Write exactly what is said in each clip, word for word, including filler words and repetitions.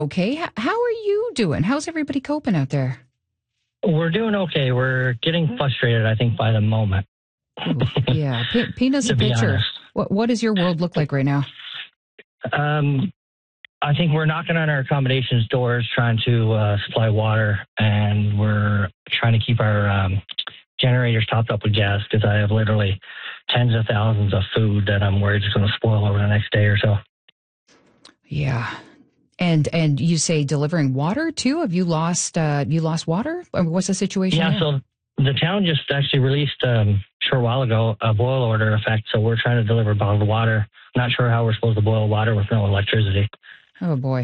Okay. H- How are you doing? How's everybody coping out there? We're doing okay. We're getting frustrated, I think, by the moment. Ooh, yeah. Pa- paint us To a be picture. honest, What What does your world look like right now? um, I think we're knocking on our accommodations doors, trying to uh, supply water, and we're trying to keep our um, generators topped up with gas because I have literally tens of thousands of food that I'm worried is going to spoil over the next day or so. Yeah. And and you say delivering water too? Have you lost uh you lost water? I mean, what's the situation Yeah, there? so the town just actually released um, a short while ago a boil order effect, so we're trying to deliver bottled water. Not sure how we're supposed to boil water with no electricity. Oh boy.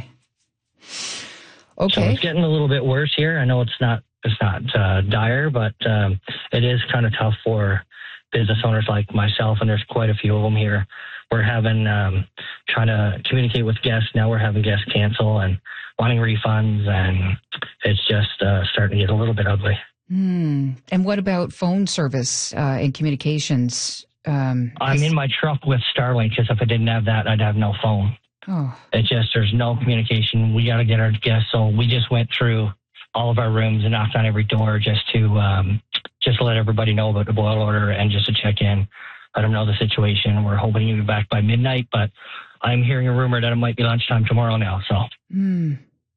So Okay. it's getting a little bit worse here. I know it's not it's not uh, dire, but um, it is kind of tough for business owners like myself, and there's quite a few of them here. We're having um, trying to communicate with guests. Now we're having guests cancel and wanting refunds, and it's just uh, starting to get a little bit ugly. Hmm. And what about phone service uh, and communications? Um, I'm has- in my truck with Starlink because if I didn't have that, I'd have no phone. oh, It's just there's no communication. We got to get our guests. So we just went through all of our rooms and knocked on every door just to um, just to let everybody know about the boil order and just to check in, let them know the situation. We're hoping to be back by midnight, but I'm hearing a rumor that it might be lunchtime tomorrow now. So hmm.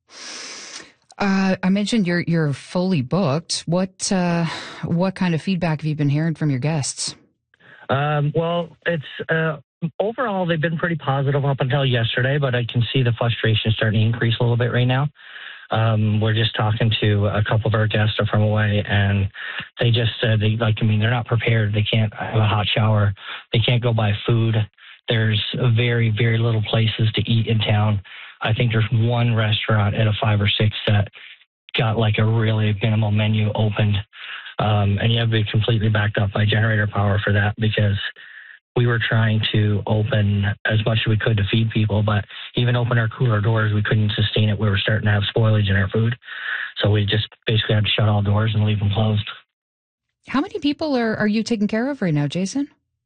Uh, I mentioned you're you're fully booked. What uh, what kind of feedback have you been hearing from your guests? um, well, it's uh, overall they've been pretty positive up until yesterday, but I can see the frustration starting to increase a little bit right now. Um, we're just talking to a couple of our guests are from away, and they just said they like. I mean, they're not prepared. They can't have a hot shower. They can't go buy food. There's very, very little places to eat in town. I think there's one restaurant at a five or six that got like a really minimal menu opened, um, and you have to be completely backed up by generator power for that because we were trying to open as much as we could to feed people, but even open our cooler doors, we couldn't sustain it. We were starting to have spoilage in our food. So we just basically had to shut all doors and leave them closed. How many people are, are you taking care of right now, Jason?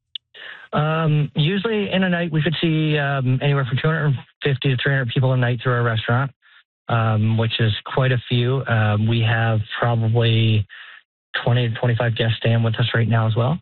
Um, usually in a night, we could see um, anywhere from two hundred fifty to three hundred people a night through our restaurant, um, which is quite a few. Um, we have probably twenty to twenty-five guests staying with us right now as well.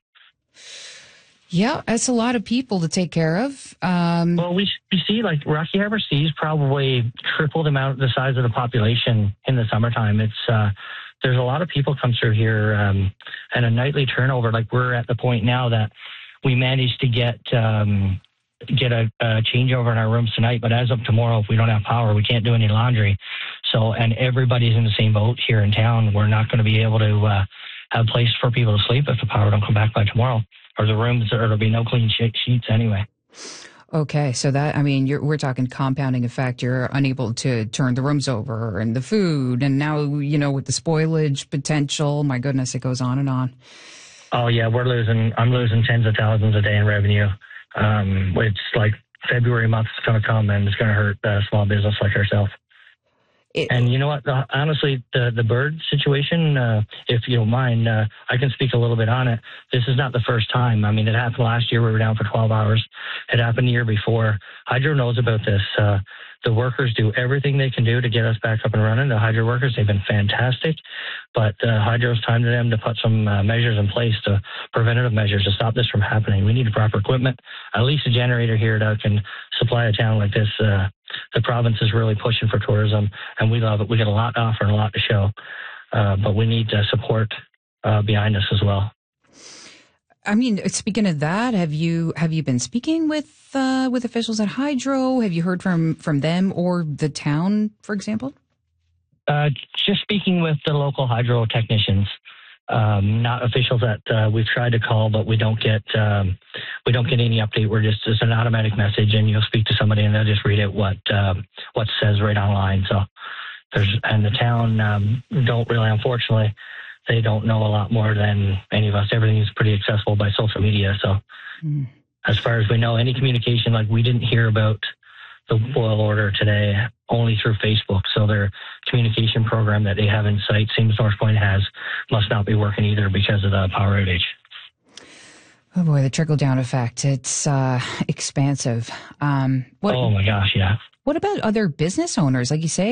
Yeah, that's a lot of people to take care of. Um, Well, we, we see like Rocky Harbor sees probably triple the amount, the size of the population in the summertime. It's uh, there's a lot of people come through here, um, and a nightly turnover. Like we're at the point now that we managed to get um, get a, a changeover in our rooms tonight. But as of tomorrow, if we don't have power, we can't do any laundry. So, and everybody's in the same boat here in town. We're not going to be able to uh, have place for people to sleep if the power don't come back by tomorrow. Or the rooms, or there'll be no clean sheets anyway. Okay, so that, I mean, you're, we're talking compounding effect. You're unable to turn the rooms over and the food. And now, you know, with the spoilage potential, my goodness, it goes on and on. Oh, yeah, we're losing, I'm losing tens of thousands a day in revenue. Um, it's like February month is going to come and it's going to hurt a small business like ourselves. It, And you know what? Uh, honestly, the the bird situation, uh, if you don't mind, uh, I can speak a little bit on it. This is not the first time. I mean, it happened last year. We were down for twelve hours. It happened the year before. Hydro knows about this. Uh, the workers do everything they can do to get us back up and running. The Hydro workers, they've been fantastic. But uh, Hydro's time to them to put some uh, measures in place, to preventative measures to stop this from happening. We need the proper equipment, at least a generator here that can supply a town like this. Uh, the province is really pushing for tourism, and we love it. We got a lot to offer and a lot to show, uh, but we need uh, support uh, behind us as well. I mean, speaking of that, have you have you been speaking with uh, with officials at Hydro? Have you heard from from them or the town, for example? Uh, just speaking with the local hydro technicians, um, not officials that uh, we've tried to call, but we don't get um, we don't get any update. We're just it's an automatic message, and you'll speak to somebody, and they'll just read it what um, what says right online. So there's and the town um, don't really, unfortunately, they don't know a lot more than any of us. Everything is pretty accessible by social media. So mm. as far as we know, any communication, like we didn't hear about the boil order today only through Facebook. So their communication program that they have in site, same as North Point has, must not be working either because of the power outage. Oh boy, the trickle down effect. It's uh, expansive. Um, what, oh my gosh, yeah. What about other business owners? Like you say,